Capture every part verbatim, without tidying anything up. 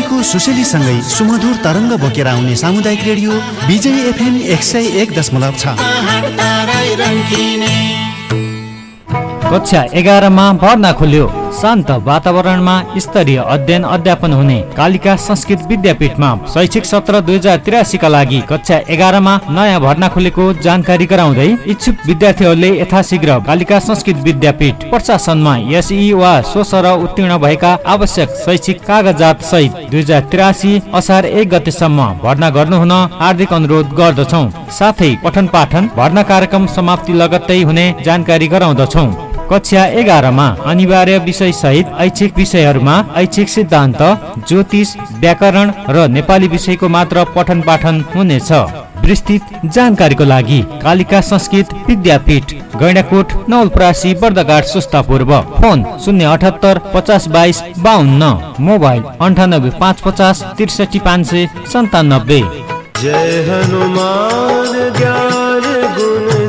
जीवनको सुशेलीसँगै सुमधुर तरङ्ग बोकेर आउने सामुदायिक रेडियो विजय एफएम एक सय एक दशमलव छ। कक्षा एघारमा भर्ना खुल्यो। शान्त वातावरणमा स्तरीय अध्ययन अध्यापन हुने कालिका संस्कृत विद्यापीठमा शैक्षिक सत्र दुई हजार त्रियासीका लागि कक्षा एघारमा नयाँ भर्ना खुलेको जानकारी गराउँदै इच्छुक विद्यार्थीहरूले यथाशीघ्र कालिका संस्कृत विद्यापीठ प्रशासनमा एसई वा सोसर उत्तीर्ण भएका आवश्यक शैक्षिक कागजात सहित दुई हजार त्रियासी असार एक गतेसम्म भर्ना गर्नुहुन हार्दिक अनुरोध गर्दछौँ। साथै पठन पाठन भर्ना कार्यक्रम समाप्ति लगत्तै हुने जानकारी गराउँदछौँ। कक्षा एघारमा अनिवार्य विषय सहित ऐच्छिक विषयहरूमा ऐच्छिक सिद्धान्त, ज्योतिष, व्याकरण र नेपाली विषयको मात्र पठन पाठन हुनेछ। विस्तृत जानकारीको लागि कालिका संस्कृत विद्यापीठ गैंडाकोट नवलपरासी बर्दघाट सुस्ता पूर्व। फोन शून्य अठहत्तर पचास बाइस बाहन्न, मोबाइल अन्ठानब्बे पाँच पचास त्रिसठी पाँच सय सन्तानब्बे। जय हनुमान ज्ञान गुण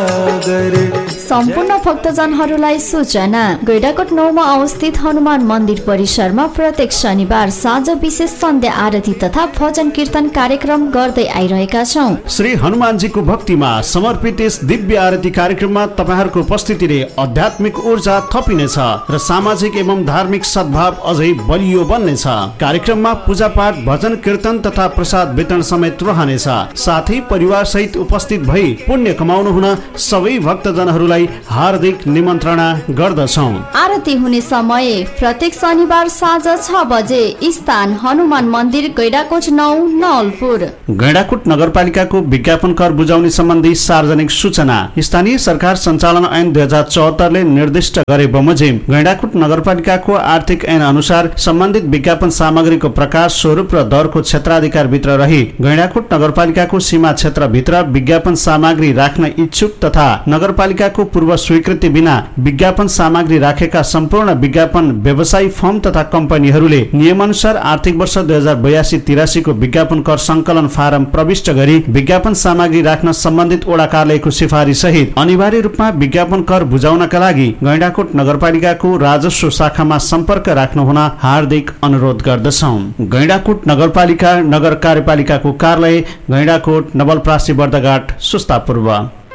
सागर। सम्पूर्ण भक्तजनहरूलाई सूचना, गैंडाकोट नौमा अवस्थित हनुमान मन्दिर परिसरमा प्रत्येक शनिबार साँझ विशेष सन्ध्या आरती तथा भजन कीर्तन कार्यक्रम गर्दै आइरहेका छौँ। श्री हनुमानजीको भक्तिमा समर्पित यस दिव्य आरती कार्यक्रममा तपाईहरूको उपस्थितिले आध्यात्मिक ऊर्जा थपिनेछ र सामाजिक एवं धार्मिक सद्भाव अझै बलियो बन्नेछ। कार्यक्रममा पूजापाठ, भजन कीर्तन तथा प्रसाद वितरण समेत रहनेछ। साथै परिवार सहित उपस्थित भई पुण्य कमाउनु हुन सबै भक्तजनहरूलाई हार्दिक निमन्त्रणा गर्दछौं। आरती हुने समय प्रत्येक शनिबार साँझ छ बजे। स्थान हनुमान मन्दिर गैंडाकोट नौ नवलपुर। गैंडाकोट नगरपालिकाको विज्ञापन कर बुझाउने सम्बन्धी सार्वजनिक सूचना। स्थानीय सरकार सञ्चालन ऐन दुई हजार चौहत्तरले निर्दिष्ट गरे बमोजिम गैंडाकोट नगरपालिकाको आर्थिक ऐन अनुसार सम्बन्धित विज्ञापन सामग्रीको प्रकार, स्वरूप र दरको क्षेत्राधिकार भित्र रही गैंडाकोट नगरपालिकाको सीमा क्षेत्र भित्र विज्ञापन सामग्री राख्न इच्छुक तथा नगरपालिकाको पूर्व स्वीकृति बिना विज्ञापन सामग्री राखेका सम्पूर्ण विज्ञापन व्यवसायी फर्म तथा कम्पनीहरूले नियमानुसार आर्थिक वर्ष दुई हजार बयासी तिरासी को विज्ञापन कर संकलन फारम प्रविष्ट गरी विज्ञापन सामग्री राख्न सम्बन्धित वडा कार्यालयको सिफारिस सहित अनिवार्य रूपमा विज्ञापन कर बुझाउनका लागि गैंडाकोट नगरपालिकाको राजस्व शाखामा सम्पर्क राख्नु हुन हार्दिक अनुरोध गर्दछौं। गैंडाकोट नगरपालिका नगर कार्यपालिकाको कार्यालय गैंडाकोट नवलपरासी बर्दघाट सुस्ता पूर्व।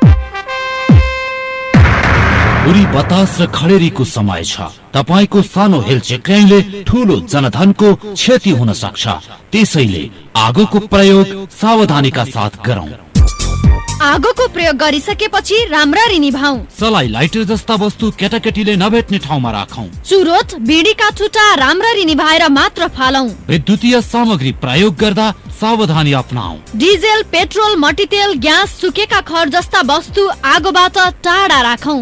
उरी बतास र खडेरीको समय छ। तपाईको सानो हेल्थ चेक्राइले ठूलो जनधनको क्षति हुन सक्छ। त्यसैले आगोको प्रयोग सावधानीका साथ गरौं। आगोको प्रयोग गरिसकेपछि राम्ररी निभाऊ। सलाई, लाइटर जस्ता वस्तु केटाकेटीले नभेट्ने ठाउँमा राखौं। चुरोट, बीडीका ठुटा राम्ररी निभाएर मात्र फालौं। विद्युतीय सामग्री प्रयोग गर्दा सावधानी अपनाऊ। डिजेल, पेट्रोल, मट्टीतेल, ग्यास, सुकेका खर जस्ता वस्तु आगोबाट टाढा राखौं।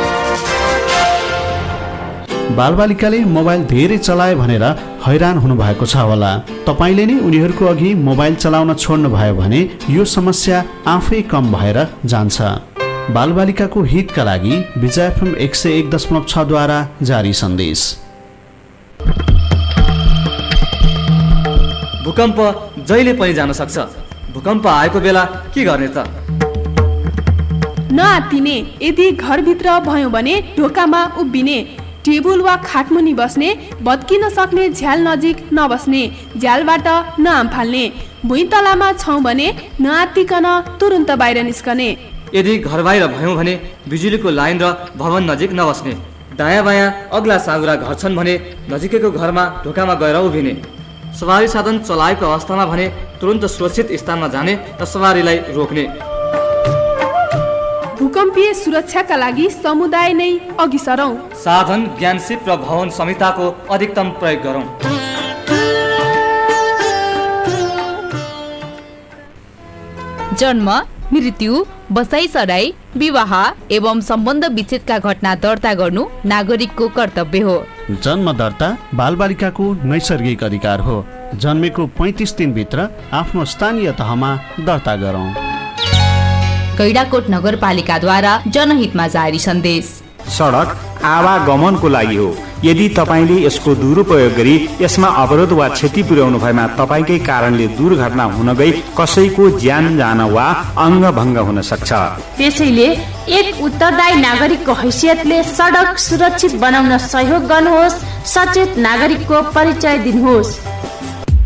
बालबालिकाले मोबाइल धेरै चलाए भनेर हैरान हुनु भएको छ होला। तपाईले नै उनीहरूको अघि मोबाइल चलाउन छोड्नु भयो भने यो समस्या आफै कम भएर जान्छ। बालबालिकाको हितका लागि विजय एफएम एक सय एक दशमलव छ द्वारा जारी सन्देश। भूकम्प जहिले पनि जान सक्छ। भूकम्प आएको बेला के गर्ने त? नआत्तिने। यदि घरभित्र भयो भने ढोकामा उभिने, टेबुल वा खाटमुनि बस्ने, भत्किन सक्ने झ्याल नजिक नबस्ने, झ्यालबाट नआम्फाल्ने। भुइँ तलामा छौँ भने नआत्तिकन तुरुन्त बाहिर निस्कने। यदि घर बाहिर भयौँ भने बिजुलीको लाइन र भवन नजिक नबस्ने। दायाँ बायाँ अग्ला साँघुरा घर छन् भने नजिकैको घरमा ढोकामा गएर उभिने। सवारी साधन चलाएको अवस्थामा भने तुरुन्त सुरक्षित स्थानमा जाने र सवारीलाई रोक्ने। भूकम्पीय सुरक्षाका लागि समुदाय नै अघि सरौं। साधन, ज्ञानसिप र भवन संहिताको अधिकतम प्रयोग गरौं। जन्म, मृत्यु, बसाइसराई, विवाह एवं सम्बन्ध विच्छेदका घटना दर्ता गर्नु नागरिकको कर्तव्य हो। जन्म दर्ता बालबालिकाको नैसर्गिक अधिकार हो। जन्मेको पैंतीस दिनभित्र आफ्नो स्थानीय तहमा दर्ता गरौं। गैंडाकोट नगरपालिकाद्वारा जनहितमा जारी सन्देश। सडक आवागमनको लागि हो। यदि तपाईले यसको दुरुपयोग गरी यसमा अवरोध वा क्षति पुर्याउनु भएमा तपाईकै कारणले दुर्घटना हुन गई कसैको ज्यान जान वा अङ्ग भङ्ग हुन सक्छ। त्यसैले एक उत्तरदायी नागरिकको हैसियतले सडक सुरक्षित बनाउन सहयोग गर्नुहोस्। सचेत नागरिकको परिचय दिनुहोस्।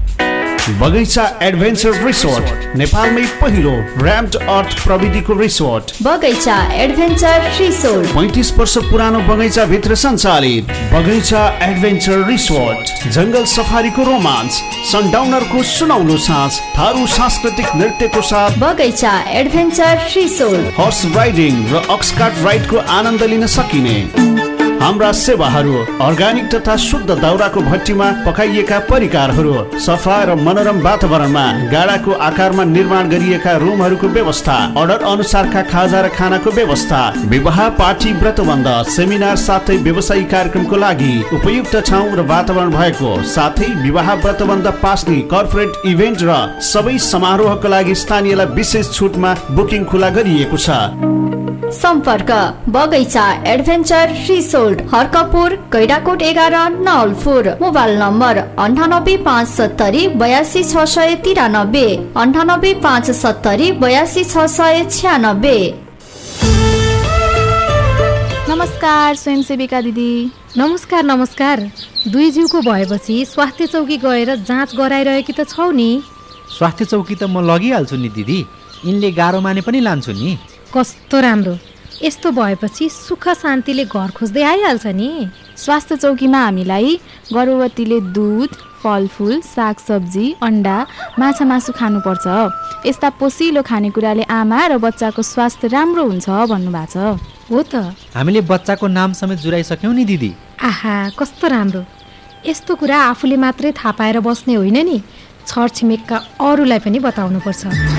बगैँचा एडभेन्चर रिसोर्ट नेपालमै पहिलो र्याम्ड अर्थ प्रविधिको रिसोर्ट बगैँचा एडभेन्चर रिसोर्ट पैंतीस वर्ष पुरानो बगैँचा भित्र सञ्चालित बगैँचा एडभेन्चर रिसोर्ट जंगल सफारीको रोमाञ्च सनडाउनरको सुनौलो साँझ थारू सांस्कृतिक नृत्यको साथ बगैँचा एडभेन्चर रिसोर्ट हर्स राइडिङ र अक्सकार्ट राइडको आनन्द लिन सकिने हाम्रा सेवाहरू अर्ग्यानिक तथा शुद्ध दाउराको भट्टीमा पकाइएका परिकारहरू सफा र मनोरम वातावरणमा गाडाको आकारमा निर्माण गरिएका रुमहरूको व्यवस्था अर्डर अनुसारका खाजा र खानाको व्यवस्था विवाह पार्टी व्रतबन्ध सेमिनार साथै व्यवसायिक कार्यक्रमको लागि उपयुक्त ठाउँ र वातावरण भएको साथै विवाह व्रतबन्ध पास्ने कर्पोरेट इभेन्ट र सबै समारोहका लागि स्थानीयलाई विशेष छुटमा बुकिङ खुला गरिएको छ। सम्पर्क बगैँचा एडभेन्चर रिसोर्ट हर्कपुर गैडाकोट एघार नवलपुर मोबाइल नम्बर अन्ठानब्बे पाँच सत्तरी बयासी छ सय तिरानब्बे अन्ठानब्बे पाँच सत्तरी बयासी छ सय छ्यानब्बे। नमस्कार स्वयंसेविका दिदी। नमस्कार नमस्कार। दुई जिउको भएपछि स्वास्थ्य चौकी गएर जाँच गराइरहेकी त छौ नि? स्वास्थ्य चौकी त म लगिहाल्छु नि दिदी, यिनले गाह्रो माने पनि लान्छु नि। कस्तो राम्रो, यस्तो भएपछि सुख शान्तिले घर खोज्दै आइहाल्छ नि। स्वास्थ्य चौकीमा हामीलाई गर्भवतीले दुध फलफुल सागसब्जी अन्डा माछा मासु खानुपर्छ, यस्ता पोसिलो खानेकुराले आमा र बच्चाको स्वास्थ्य राम्रो हुन्छ भन्नुभएको छ। हो त, हामीले बच्चाको नाम समेत जुराइसक्यौँ नि दिदी। आहा कस्तो राम्रो, यस्तो कुरा आफूले मात्रै थाहा पाएर बस्ने होइन नि, छरछिमेकका अरूलाई पनि बताउनुपर्छ।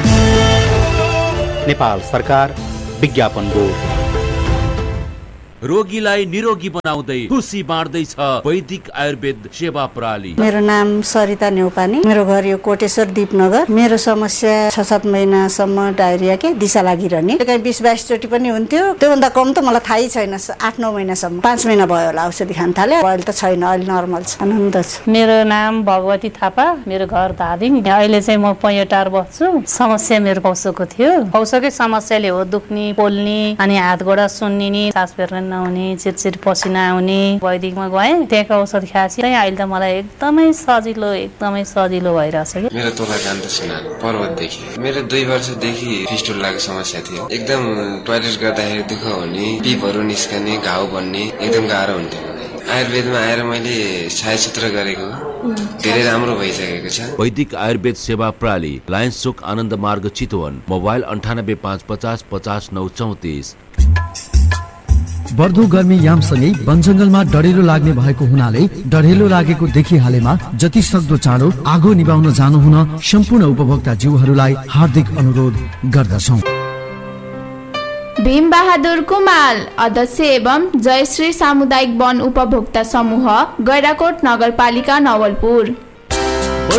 नेपाल सरकार विज्ञापन बोर्ड। रोगीलाई निरोगी बनाउँदै खुसी बाँड्दैछ वैदिक आयुर्वेद सेवा प्रणाली। मेरो नाम सरिता नेउपानी, मेरो घर यो कोटेश्वर दीपनगर। मेरो समस्या छ सात महिनासम्म डायरिया के दिशा लागिरहने, कहीँ बिस बाइस चोटि पनि हुन्थ्यो। त्योभन्दा कम त मलाई थाहै छैन, आठ नौ महिनासम्म। पाँच महिना भयो होला औषधि खान थाले, अहिले त छैन, अहिले नर्मल छ, आनन्द छ। मेरो नाम भगवती थापा, मेरो घर धादिङ। अहिले चाहिँ म पैँटार बस्छु। समस्या मेरो पौसोको थियो, पौसोकै समस्याले हो दुख्ने पोल्ने अनि हात गोडा सुन्निने सास फेर्न नहुने चिरचिर पसिना आउने। वैदिकमा गएँ, त्यहाँको औषध खाएपछि अहिले त मलाई एकदमै सजिलो एकदमै सजिलो भइरहेछ। मेरो तोला जान्द सिना पर्वतदेखि मेरो दुई वर्षदेखि फिस्टुलाको समस्या थियो। एकदम टोयलेट गर्दाखेरि दुःख हुने, पिपहरू निस्कने, घाउ बन्ने, एकदम गाह्रो हुन्थ्यो। आयुर्वेदमा आएर मैले छायाचित्र गरेको धेरै राम्रो भइसकेको छ। वैदिक आयुर्वेद सेवा प्रणाली लायन्स चोक आनन्द मार्ग चितवन। मोबाइल अन्ठानब्बे पाँच पचास पचास नौ चौतिस। बढ्दो गर्मी यामसँगै वनजङ्गलमा डढेलो लाग्ने भएको हुनाले डढेलो लागेको देखिहालेमा जति सक्दो चाँडो आगो निभाउन जानुहुन सम्पूर्ण उपभोक्ता जीवहरूलाई हार्दिक अनुरोध गर्दछौँ। भीम बहादुर कुमाल अध्यक्ष एवं जयश्री सामुदायिक वन उपभोक्ता समूह गैडाकोट नगरपालिका नवलपुर।